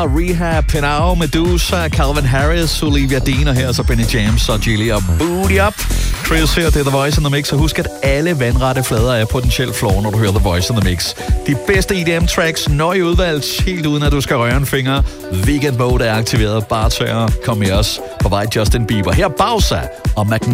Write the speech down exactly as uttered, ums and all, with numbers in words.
Rehab, Pinau, Medusa, Calvin Harris, Olivia Dean og her så Benny James og Gilly og Booty Up. Chris her, det er The Voice in the Mix, og husk at alle vandrette flader er potentielt floor, når du hører The Voice in the Mix. De bedste E D M-tracks, nøje udvalgt, helt uden at du skal røre en finger. Weekend Mode er aktiveret, bare tør. Kom med os på vej Justin Bieber. Her Bowser og Mac